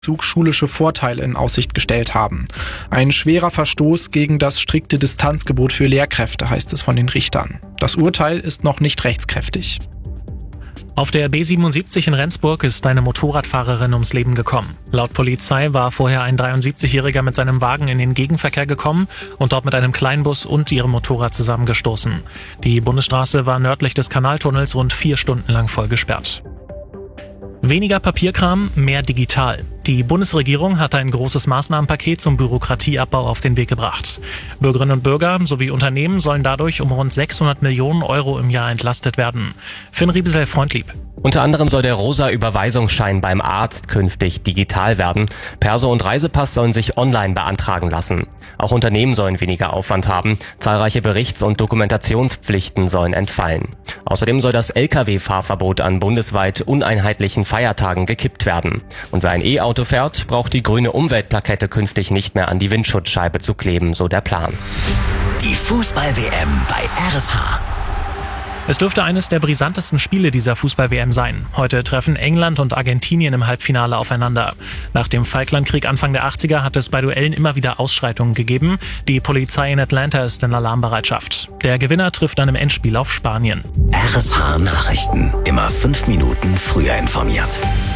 schulische Vorteile in Aussicht gestellt haben. Ein schwerer Verstoß gegen das strikte Distanzgebot für Lehrkräfte, heißt es von den Richtern. Das Urteil ist noch nicht rechtskräftig. Auf der B77 in Rendsburg ist eine Motorradfahrerin ums Leben gekommen. Laut Polizei war vorher ein 73-Jähriger mit seinem Wagen in den Gegenverkehr gekommen und dort mit einem Kleinbus und ihrem Motorrad zusammengestoßen. Die Bundesstraße war nördlich des Kanaltunnels rund 4 Stunden lang voll gesperrt. Weniger Papierkram, mehr digital. Die Bundesregierung hat ein großes Maßnahmenpaket zum Bürokratieabbau auf den Weg gebracht. Bürgerinnen und Bürger sowie Unternehmen sollen dadurch um rund 600 Millionen Euro im Jahr entlastet werden. Finn Riebesell-Freundlieb. Unter anderem soll der rosa Überweisungsschein beim Arzt künftig digital werden. Perso und Reisepass sollen sich online beantragen lassen. Auch Unternehmen sollen weniger Aufwand haben. Zahlreiche Berichts- und Dokumentationspflichten sollen entfallen. Außerdem soll das Lkw-Fahrverbot an bundesweit uneinheitlichen Feiertagen gekippt werden. Und wer ein E-Auto fährt, braucht die grüne Umweltplakette künftig nicht mehr an die Windschutzscheibe zu kleben, so der Plan. Die Fußball-WM bei RSH. Es dürfte eines der brisantesten Spiele dieser Fußball-WM sein. Heute treffen England und Argentinien im Halbfinale aufeinander. Nach dem Falklandkrieg Anfang der 80er hat es bei Duellen immer wieder Ausschreitungen gegeben. Die Polizei in Atlanta ist in Alarmbereitschaft. Der Gewinner trifft dann im Endspiel auf Spanien. RSH Nachrichten. Immer 5 Minuten früher informiert.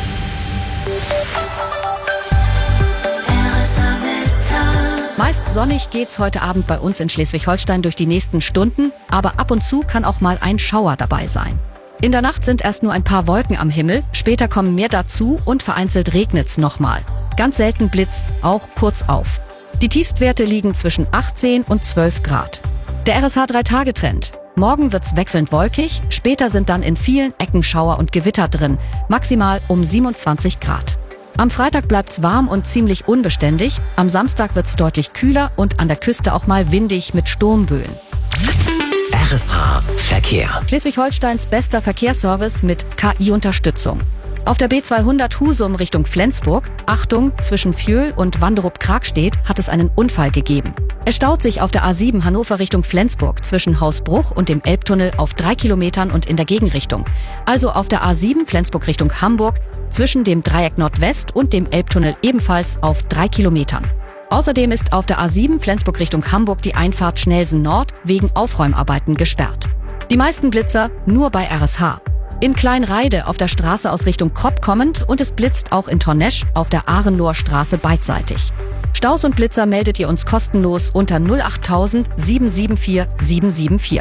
Meist sonnig geht's heute Abend bei uns in Schleswig-Holstein durch die nächsten Stunden, aber ab und zu kann auch mal ein Schauer dabei sein. In der Nacht sind erst nur ein paar Wolken am Himmel, später kommen mehr dazu und vereinzelt regnet's nochmal. Ganz selten blitzt auch kurz auf. Die Tiefstwerte liegen zwischen 18 und 12 Grad. Der RSH 3-Tage-Trend. Morgen wird's wechselnd wolkig, später sind dann in vielen Ecken Schauer und Gewitter drin, maximal um 27 Grad. Am Freitag bleibt's warm und ziemlich unbeständig. Am Samstag wird's deutlich kühler und an der Küste auch mal windig mit Sturmböen. RSH Verkehr. Schleswig-Holsteins bester Verkehrsservice mit KI-Unterstützung. Auf der B200 Husum Richtung Flensburg, Achtung, zwischen Fjöhl und Wanderup-Kragstedt hat es einen Unfall gegeben. Es staut sich auf der A7 Hannover Richtung Flensburg zwischen Hausbruch und dem Elbtunnel auf 3 Kilometern und in der Gegenrichtung. Also auf der A7 Flensburg Richtung Hamburg zwischen dem Dreieck Nordwest und dem Elbtunnel ebenfalls auf 3 Kilometern. Außerdem ist auf der A7 Flensburg Richtung Hamburg die Einfahrt Schnelsen Nord wegen Aufräumarbeiten gesperrt. Die meisten Blitzer nur bei RSH. In Kleinreide auf der Straße aus Richtung Kropp kommend und es blitzt auch in Tornesch auf der Arenloher Straße beidseitig. Staus und Blitzer meldet ihr uns kostenlos unter 08000 774 774.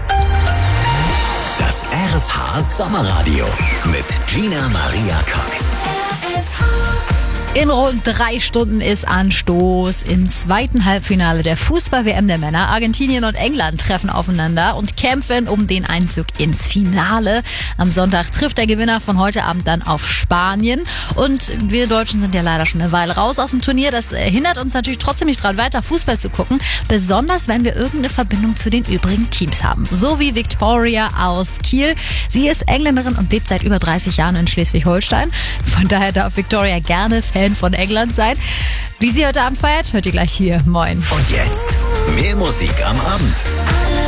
Das RSH Sommerradio mit Gina Maria Kock. In rund 3 Stunden ist Anstoß im zweiten Halbfinale der Fußball-WM der Männer. Argentinien und England treffen aufeinander und kämpfen um den Einzug ins Finale. Am Sonntag trifft der Gewinner von heute Abend dann auf Spanien. Und wir Deutschen sind ja leider schon eine Weile raus aus dem Turnier. Das hindert uns natürlich trotzdem nicht dran, weiter Fußball zu gucken. Besonders, wenn wir irgendeine Verbindung zu den übrigen Teams haben. So wie Victoria aus Kiel. Sie ist Engländerin und lebt seit über 30 Jahren in Schleswig-Holstein. Von daher darf Victoria gerne Fan von England sein. Wie sie heute Abend feiert, hört ihr gleich hier. Moin. Und jetzt mehr Musik am Abend.